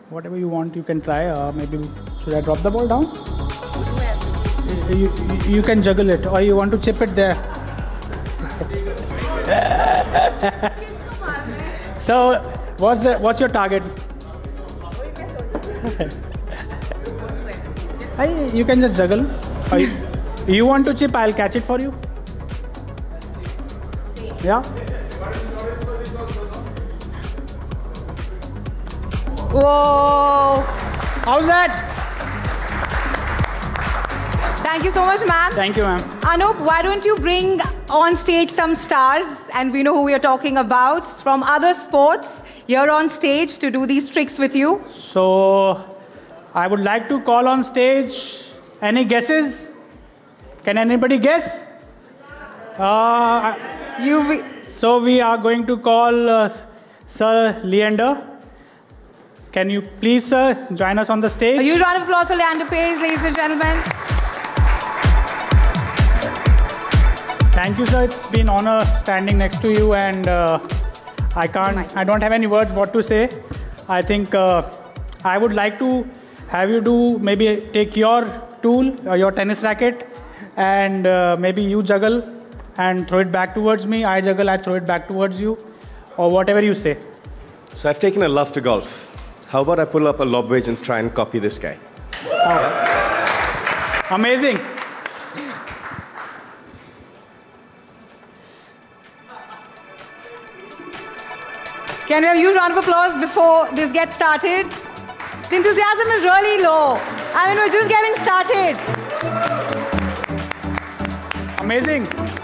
Whatever you want, you can try. Maybe should I drop the ball down? You can juggle it, or you want to chip it there. So, what's your target? You can just juggle. You want to chip? I'll catch it for you. Yeah. Whoa! How's that? Thank you so much, ma'am. Thank you, ma'am. Anup, why don't you bring on stage some stars, and we know who we are talking about, from other sports here on stage to do these tricks with you. So, I would like to call on stage. Any guesses? Can anybody guess? So we are going to call Sir Leander. Can you please, sir, join us on the stage? A huge round of applause for Leander Paes, ladies and gentlemen. Thank you, sir. It's been an honor standing next to you, and I don't have any words what to say. I think I would like to have you maybe take your tool, your tennis racket, and maybe you juggle and throw it back towards me. I juggle, I throw it back towards you, or whatever you say. So I've taken a love to golf. How about I pull up a lob wedge and try and copy this guy? Oh. Amazing. Can we have a huge round of applause before this gets started? The enthusiasm is really low. I mean, we're just getting started. Amazing.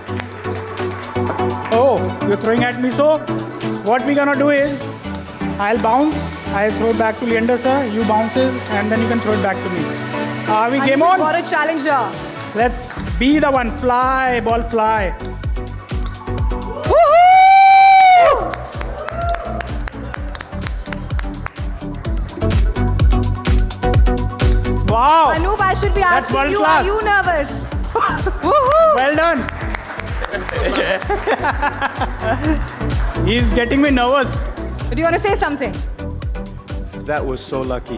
Oh, you're throwing at me. So, what we're gonna do is, I'll bounce, I'll throw it back to Leander, sir. You bounces, and then you can throw it back to me. Are we game on? What a challenger. Let's be the one. Fly, ball, fly. Woohoo! Wow. Anup, I should be asking you, are you nervous? Woohoo! Well done. He's getting me nervous. Do you want to say something? That was so lucky.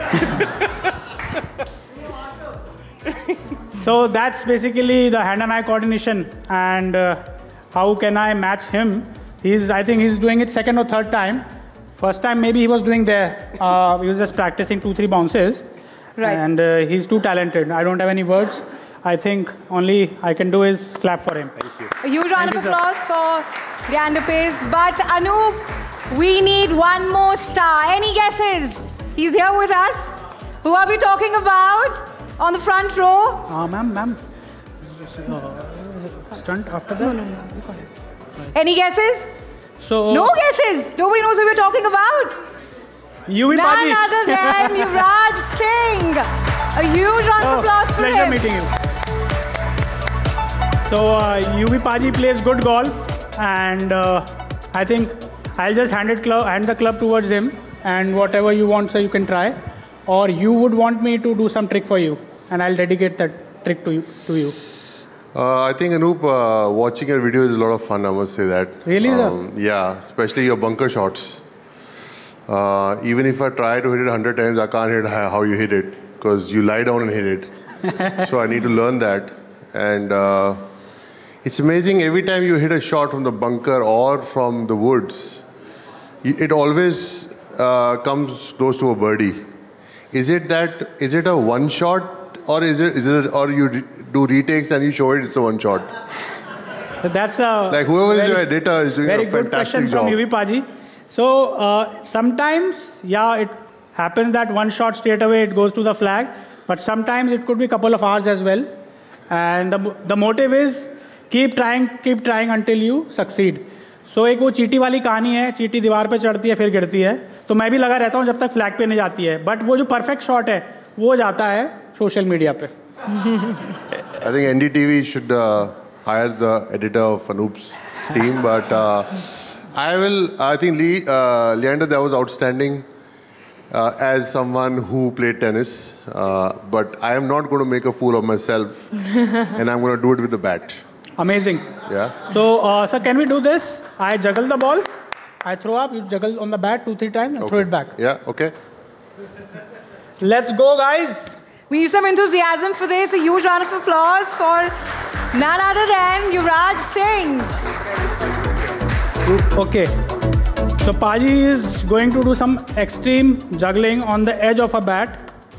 So that's basically the hand and eye coordination, and how can I match him? I think he's doing it second or third time. First time maybe he was doing there. He was just practicing 2-3 bounces. Right. And he's too talented. I don't have any words. I think only I can do is clap for him. Thank you. A huge round of applause for Leander Paes. But Anup, we need one more star. Any guesses? He's here with us. Who are we talking about? On the front row. Ma'am. Stunt after that? No. Any guesses? So, no guesses. Nobody knows who we're talking about. Yuvi None Paji. other than Yuvraj Singh. A huge round of applause for pleasure him. meeting you. So Yuvi Paji plays good golf, and I think I'll just hand the club towards him, and whatever you want, sir, you can try. Or you would want me to do some trick for you, and I'll dedicate that trick to you. I think, Anup, watching your video is a lot of fun, I must say that. Really, sir? Yeah, especially your bunker shots. Even if I try to hit it 100 times, I can't hit how you hit it, because you lie down and hit it. So I need to learn that. And it's amazing, every time you hit a shot from the bunker or from the woods, it always comes close to a birdie. Is it a one shot, or or you do retakes and you show it's a one shot? That's a like whoever is your editor is doing very a good fantastic question job. from Yuvi Paji. So sometimes, yeah, it happens that one shot straight away it goes to the flag, but sometimes it could be a couple of hours as well. And the motive is keep trying until you succeed. So एक वो चीटी वाली कहानी है, चीटी दीवार पे चढ़ती है फिर गिरती है, तो मैं भी लगा रहता हूँ जब तक फ्लैग पे नहीं जाती है, बट वो जो परफेक्ट शॉट है वो जाता है सोशल मीडिया पे. I think NDTV should hire the editor of Anup's team, but I think Leander, that was outstanding as someone who played tennis, but I am not going to make a fool of myself, and I'm going to do it with the bat. Amazing. Yeah. So, sir, can we do this? I juggle the ball, I throw up, you juggle on the bat 2-3 times, and throw it back. Yeah, okay. Let's go, guys. We need some enthusiasm for this. A huge round of applause for none other than Yuvraj Singh. Okay. So Paji is going to do some extreme juggling on the edge of a bat.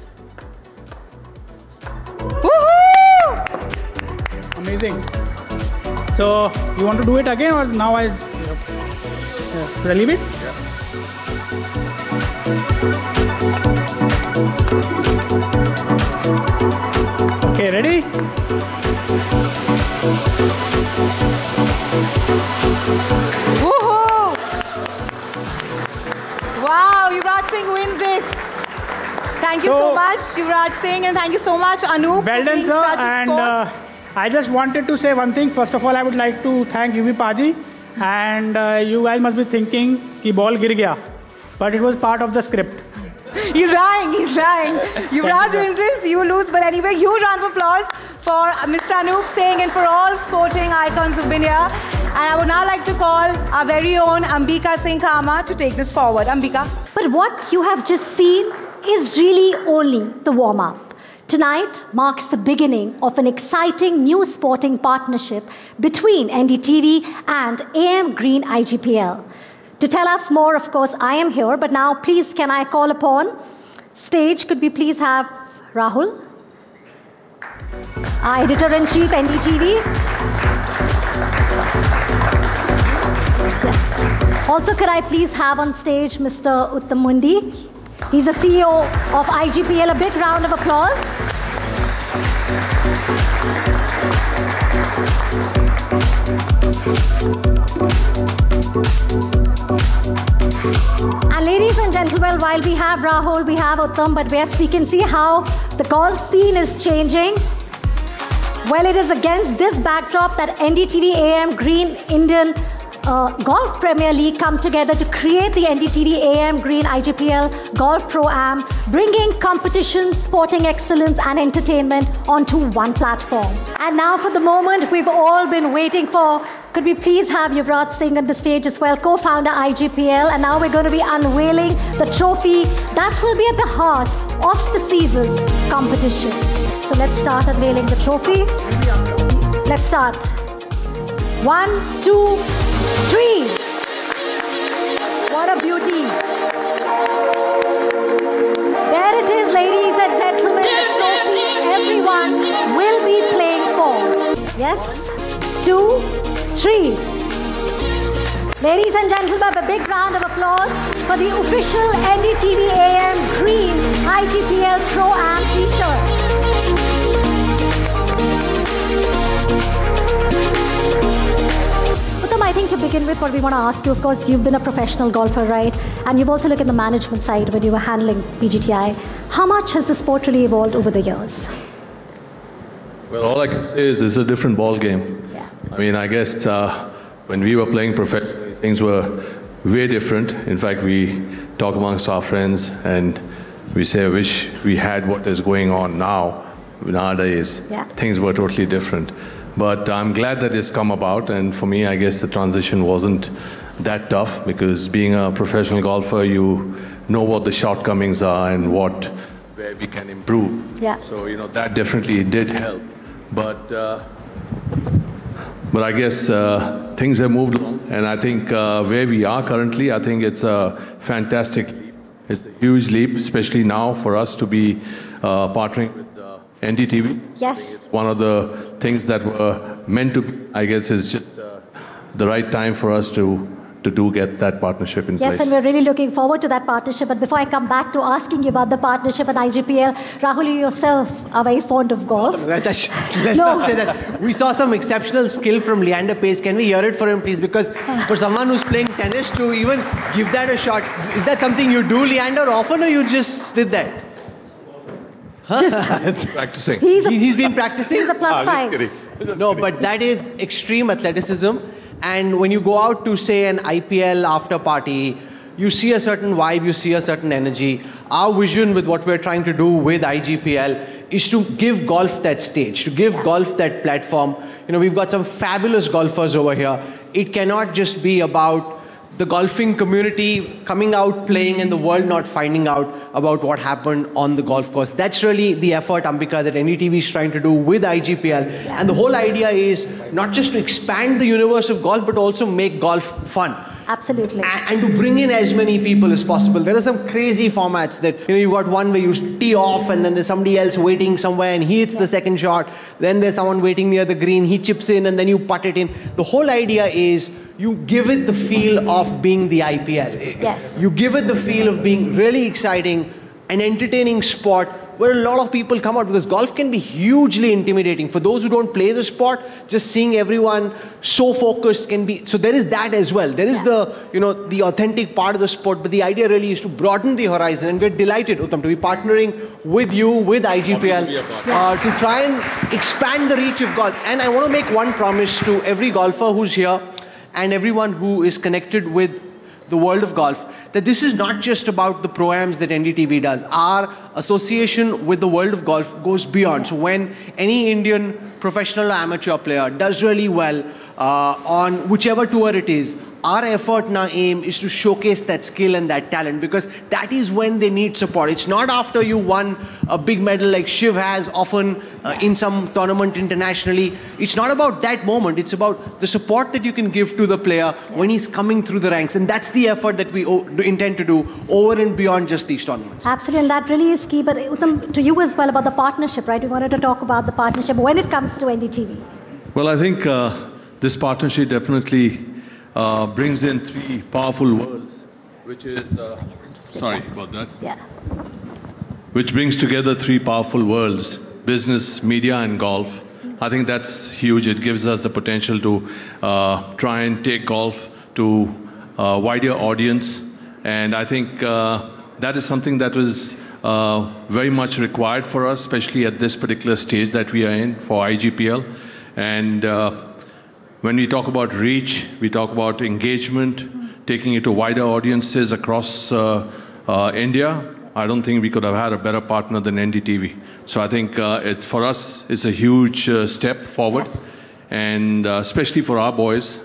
Woohoo! Amazing. So you want to do it again, or now I relieve it? Okay, ready? Woohoo! Wow, Yuvraj Singh wins this. Thank you so much, Yuvraj Singh, and thank you so much, Anup. Well for done, being sir. such a And sport. I just wanted to say one thing. First of all, I would like to thank UV Paji. And you guys must be thinking कि ball गिर गया, but it was part of the script. He's lying, he's lying. Yuvraj wins this, you lose. But anyway, huge round of applause for Mr. Anup Singh and for all sporting icons who've been here. And I would now like to call our very own Ambika Singh Kama to take this forward. Ambika. But what you have just seen is really only the warm-up. Tonight marks the beginning of an exciting new sporting partnership between NDTV and AM Green IGPL. To tell us more, of course, I am here, but now please can I call upon stage, could we please have Rahul, our Editor-in-Chief, NDTV. Yes. Also, could I please have on stage Mr. Uttam Mundi? He's the CEO of IGPL. A big round of applause. And ladies and gentlemen, while we have Rahul, we have Uttam, but yes, we can see how the golf scene is changing. Well, it is against this backdrop that NDTV AM Green Indian Golf Premier League come together to create the NDTV AM Green IGPL Golf Pro-Am, bringing competition, sporting excellence and entertainment onto one platform. And now for the moment we've all been waiting for, could we please have Yuvraj Singh on the stage as well, co-founder IGPL, and now we're going to be unveiling the trophy that will be at the heart of the season's competition. So let's start unveiling the trophy. Let's start. 1, 2, 3. What a beauty. There it is, ladies and gentlemen, the trophy everyone will be playing for. Yes? 2, 3. Ladies and gentlemen, a big round of applause for the official NDTV AM Green IGPL Pro-Am t-shirt. Uttam, I think to begin with, what we want to ask you, of course, you've been a professional golfer, right? And you've also looked at the management side when you were handling PGTI. How much has the sport really evolved over the years? Well, all I can say is it's a different ball game. Yeah. I mean, I guess when we were playing professionally, things were way different. In fact, we talk amongst our friends and we say, I wish we had what is going on now. Nowadays, things were totally different. But I'm glad that it's come about, and for me, I guess the transition wasn't that tough, because being a professional golfer, you know what the shortcomings are and where we can improve. Yeah. So, you know, that definitely did help. But I guess things have moved along, and I think where we are currently, I think it's a fantastic leap. It's a huge leap, especially now for us to be partnering with NDTV. Yes. It's one of the things that were meant to be, I guess, is just the right time for us to get that partnership in place. Yes, and we're really looking forward to that partnership. But before I come back to asking you about the partnership at IGPL, Rahul, you yourself are very fond of golf. Let's not say that. We saw some exceptional skill from Leander Paes. Can we hear it for him, please? Because for someone who's playing tennis to even give that a shot, is that something you do, Leander, often, or you just did that? Huh? Just practicing. He's been practicing? He's a +5. No, but that is extreme athleticism. And when you go out to, say, an IPL after party, you see a certain vibe, you see a certain energy. Our vision with what we're trying to do with IGPL is to give golf that stage, to give golf that platform. You know, we've got some fabulous golfers over here. It cannot just be about the golfing community coming out, playing, and the world not finding out about what happened on the golf course. That's really the effort, Ambika, that NDTV is trying to do with IGPL. Yeah. And the whole idea is not just to expand the universe of golf, but also make golf fun. Absolutely. And to bring in as many people as possible. There are some crazy formats that, you've got one where you tee off and then there's somebody else waiting somewhere and he hits the second shot. Then there's someone waiting near the green, he chips in and then you putt it in. The whole idea is you give it the feel of being the IPL. Yes. You give it the feel of being really exciting, an entertaining sport where a lot of people come out, because golf can be hugely intimidating. For those who don't play the sport, just seeing everyone so focused can be, so there is that as well. There is the, the authentic part of the sport, but the idea really is to broaden the horizon, and we're delighted, Uttam, to be partnering with you, with IGPL, to try and expand the reach of golf. And I want to make one promise to every golfer who's here and everyone who is connected with the world of golf, that this is not just about the pro-ams that NDTV does. Our association with the world of golf goes beyond. So when any Indian professional or amateur player does really well on whichever tour it is, our effort and our aim is to showcase that skill and that talent, because that is when they need support. It's not after you won a big medal like Shiv has often in some tournament internationally. It's not about that moment. It's about the support that you can give to the player when he's coming through the ranks. And that's the effort that we intend to do over and beyond just these tournaments. Absolutely, and that really is key. But Uttam, to you as well about the partnership, right? We wanted to talk about the partnership when it comes to NDTV. Well, I think this partnership definitely brings in three powerful worlds, which is, sorry about that. Yeah. Which brings together three powerful worlds: business, media, and golf. I think that's huge. It gives us the potential to try and take golf to a wider audience. And I think that is something that was very much required for us, especially at this particular stage that we are in for IGPL. And when we talk about reach, we talk about engagement, taking it to wider audiences across India. I don't think we could have had a better partner than NDTV. So I think for us, it's a huge step forward. Yes. And especially for our boys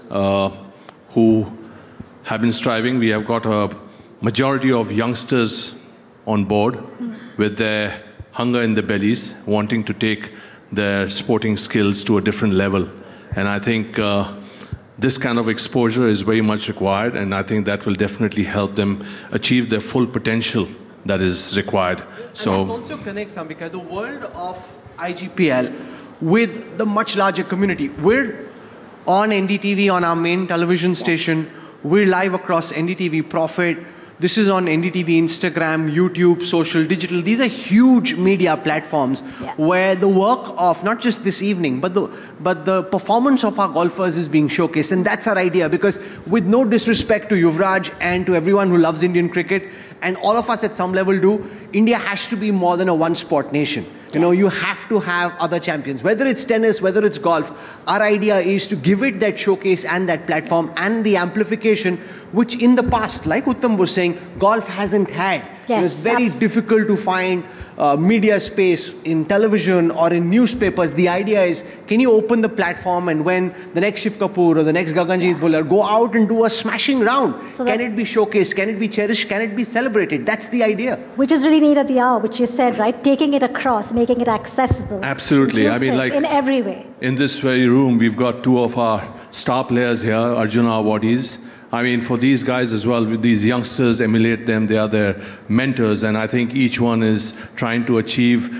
who have been striving. We have got a majority of youngsters on board with their hunger in their bellies, wanting to take their sporting skills to a different level. And I think this kind of exposure is very much required, and I think that will definitely help them achieve their full potential that is required. So, and this also connects, Ambika, the world of IGPL with the much larger community. We're on NDTV, on our main television station. We're live across NDTV Profit. This is on NDTV, Instagram, YouTube, social, digital. These are huge media platforms where the work of not just this evening, but the performance of our golfers is being showcased. And that's our idea, because with no disrespect to Yuvraj and to everyone who loves Indian cricket, and all of us at some level do, India has to be more than a one-sport nation. You have to have other champions. Whether it's tennis, whether it's golf, our idea is to give it that showcase and that platform and the amplification, which in the past, like Uttam was saying, golf hasn't had. Yes, it's very difficult to find media space in television or in newspapers. The idea is, can you open the platform, and when the next Shiv Kapoor or the next Gaganjeet Bhullar go out and do a smashing round, So can it be showcased, can it be cherished, can it be celebrated? That's the idea. Which is really neat at the hour, which you said, right? Taking it across, making it accessible. absolutely. I mean, like in every way. in this very room, we've got two of our star players here, Arjuna awardees. I mean, for these guys as well, with these youngsters, emulate them, they are their mentors, and I think each one is trying to achieve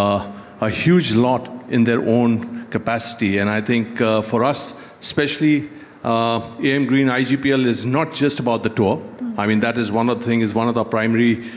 a huge lot in their own capacity. And I think for us, especially AM Green IGPL is not just about the tour. I mean, that is one of the things, is one of the primary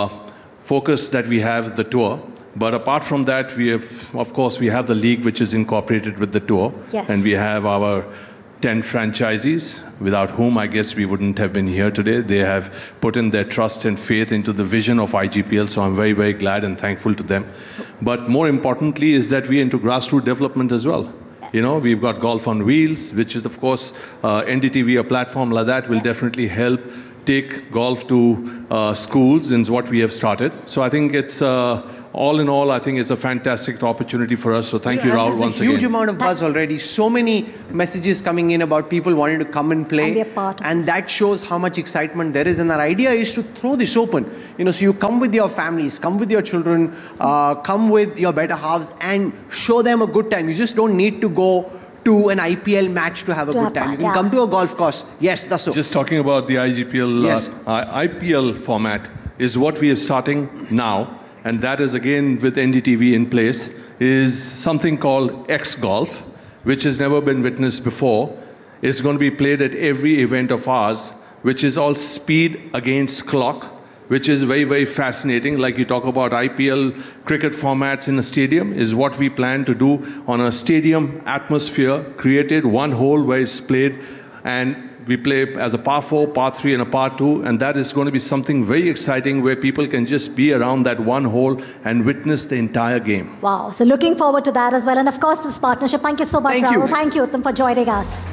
focus that we have, the tour. But apart from that, we have, of course, we have the league, which is incorporated with the tour. Yes. And we have our 10 franchisees, without whom I guess we wouldn't have been here today. They have put in their trust and faith into the vision of IGPL, so I'm very, very glad and thankful to them. But more importantly is that we're into grassroots development as well. We've got Golf on Wheels, which is, of course, NDTV, a platform like that will definitely help take golf to schools, and what we have started. So I think it's, all in all, I think it's a fantastic opportunity for us. So thank you, Rahul, once again. There's a huge amount of buzz already. So many messages coming in about people wanting to come and play. And be a part of and that shows how much excitement there is. And our idea is to throw this open. You know, so you come with your families, come with your children, come with your better halves and show them a good time. You just don't need to go to an IPL match to have a good time. You can come to a golf course. Yes, that's so. Just talking about the IGPL, Yes. IPL format is what we are starting now. And that is again with NDTV in place, is something called X Golf, which has never been witnessed before. It's going to be played at every event of ours, which is all speed against clock, which is very, very fascinating. Like you talk about IPL cricket formats in a stadium, is what we plan to do on a stadium atmosphere, created one hole where it's played, and we play as a par 4, par 3 and a par 2, and that is going to be something very exciting where people can just be around that one hole and witness the entire game. Wow. So looking forward to that as well. And of course, this partnership. Thank you so much, Thank you. Rahul. Thank you, Uttam, for joining us.